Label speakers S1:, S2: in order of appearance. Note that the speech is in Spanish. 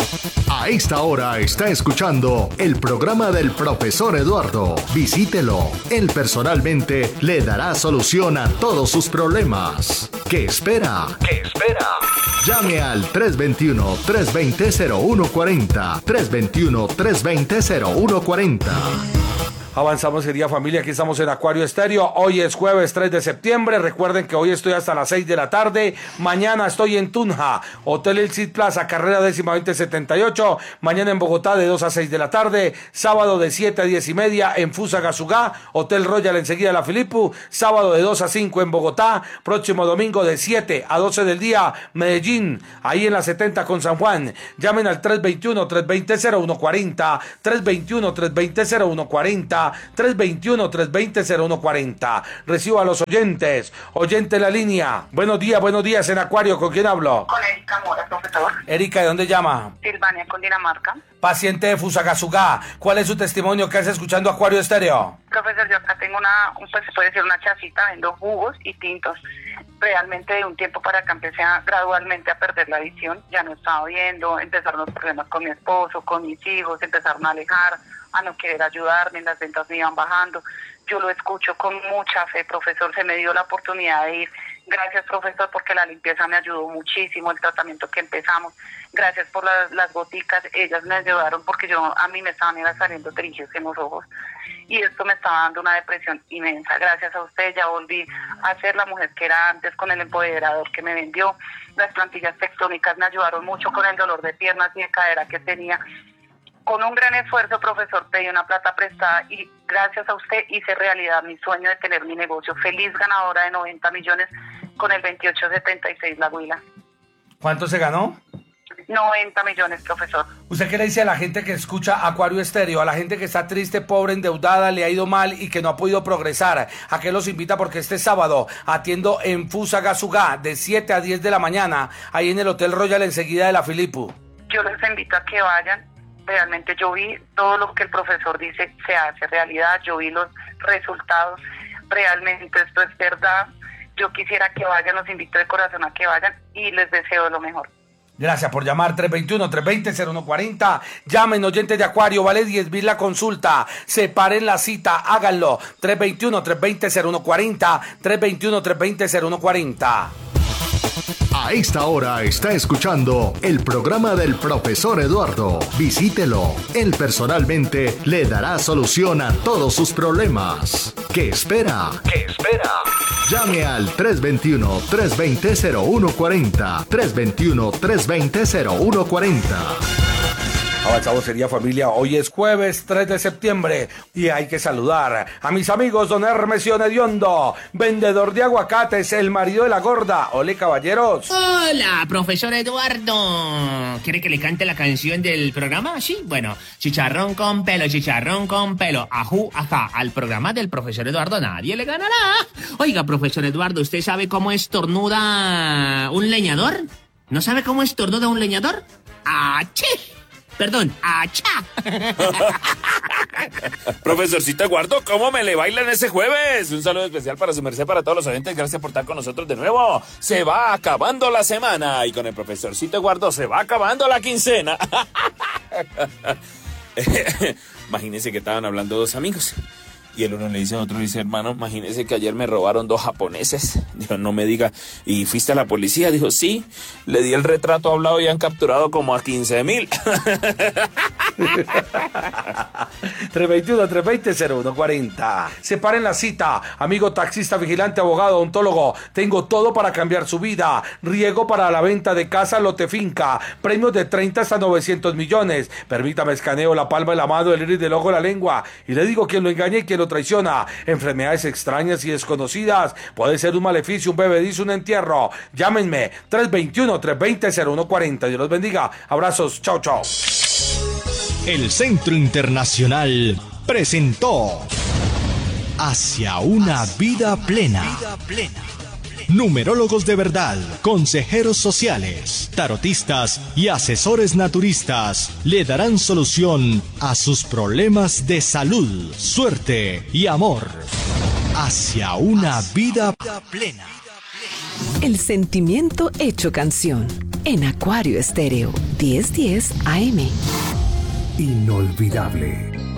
S1: A esta hora está escuchando el programa del profesor Eduardo. Visítelo. Él personalmente le dará solución a todos sus problemas. ¿Qué espera? ¿Qué espera? Llame al 321-320-0140. 321-320-0140.
S2: Avanzamos, querida familia, aquí estamos en Acuario Estéreo. Hoy es jueves 3 de septiembre. Recuerden que hoy estoy hasta las 6 de la tarde. Mañana estoy en Tunja, Hotel El Cid Plaza, carrera 10-2078. Mañana en Bogotá de 2 a 6 de la tarde. Sábado de 7 a 10 y media en Fusagasugá, Hotel Royal enseguida La Filipu. Sábado de 2 a 5 en Bogotá. Próximo domingo de 7 a 12 del día, Medellín, ahí en la 70 con San Juan. Llamen al 321-320-0140. 321-320-0140. 321-320-0140. Recibo a los oyentes. Oyente en la línea. Buenos días en Acuario. ¿Con quién hablo?
S3: Con Erika Mora, profesor.
S2: Erika, ¿de dónde llama?
S3: Silvania, Cundinamarca.
S2: Paciente de Fusagasugá. ¿Cuál es su testimonio? ¿Qué hace escuchando Acuario Estéreo?
S3: Profesor, yo acá tengo pues se puede decir una chacita, vendo jugos y tintos. Realmente de un tiempo para acá empecé gradualmente a perder la visión. Ya no estaba viendo, empezaron los problemas con mi esposo, con mis hijos, empezaron a alejar, a no querer ayudarme, las ventas me iban bajando. Yo lo escucho con mucha fe, profesor, se me dio la oportunidad de ir. Gracias, profesor, porque la limpieza me ayudó muchísimo, el tratamiento que empezamos. Gracias por las goticas, ellas me ayudaron porque a mí me estaban saliendo trillos en los ojos y esto me estaba dando una depresión inmensa. Gracias a usted ya volví a ser la mujer que era antes con el empoderador que me vendió. Las plantillas tectónicas me ayudaron mucho con el dolor de piernas y de cadera que tenía. Con un gran esfuerzo, profesor, pedí una plata prestada y gracias a usted hice realidad mi sueño de tener mi negocio. Feliz ganadora de 90 millones con el 2876 La Huila.
S2: ¿Cuánto se ganó?
S3: 90 millones, profesor.
S2: ¿Usted qué le dice a la gente que escucha Acuario Estéreo? A la gente que está triste, pobre, endeudada, le ha ido mal y que no ha podido progresar. ¿A qué los invita? Porque este sábado atiendo en Fusagasugá de 7 a 10 de la mañana, ahí en el Hotel Royal enseguida de La Filipu.
S3: Yo les invito a que vayan. Realmente yo vi todo lo que el profesor dice se hace realidad, yo vi los resultados, realmente esto es verdad. Yo quisiera que vayan, los invito de corazón a que vayan y les deseo lo mejor.
S2: Gracias por llamar, 321-320-0140. Llamen, oyentes de Acuario, vale 10.000 la consulta. Separen la cita, háganlo. 321-320-0140, 321-320-0140.
S1: A esta hora está escuchando el programa del profesor Eduardo. Visítelo. Él personalmente le dará solución a todos sus problemas. ¿Qué espera? ¿Qué espera? Llame al 321-320-0140. 321-320-0140.
S2: Avanzamos, querida familia, hoy es jueves 3 de septiembre y hay que saludar a mis amigos don Hermesio Hediondo, vendedor de aguacates, el marido de la gorda. Ole, caballeros.
S4: Hola, profesor Eduardo. ¿Quiere que le cante la canción del programa? Sí, bueno, chicharrón con pelo, ajú, ajá, al programa del profesor Eduardo nadie le ganará. Oiga, profesor Eduardo, ¿usted sabe cómo estornuda un leñador? ¿No sabe cómo estornuda un leñador? ¡Achí! Perdón, ¡achá!
S5: Profesorcito Eduardo, ¿cómo me le bailan ese jueves? Un saludo especial para su merced, para todos los oyentes. Gracias por estar con nosotros de nuevo. Se va acabando la semana y con el profesorcito Eduardo se va acabando la quincena. Imagínense que estaban hablando dos amigos. Y el uno le dice a otro, dice, hermano, imagínese que ayer me robaron 2 japoneses. Dijo, no me diga. ¿Y fuiste a la policía? Dijo, sí. Le di el retrato hablado y han capturado como a 15,000.
S2: 321-320-0140. Separen la cita. Amigo taxista, vigilante, abogado, odontólogo. Tengo todo para cambiar su vida. Riego para la venta de casa, lote, finca. Premios de 30 hasta 900 millones. Permítame, escaneo la palma de la mano, el iris del ojo, la lengua. Y le digo quién lo engaña y quién lo traiciona. Enfermedades extrañas y desconocidas. Puede ser un maleficio, un bebedizo, un entierro. Llámenme. 321-320-0140. Dios los bendiga. Abrazos. Chao, chao.
S1: El Centro Internacional presentó Hacia una vida plena. Numerólogos de verdad, consejeros sociales, tarotistas y asesores naturistas le darán solución a sus problemas de salud, suerte y amor. Hacia una vida plena.
S6: El sentimiento hecho canción. en Acuario Estéreo 1010 AM.
S1: Inolvidable.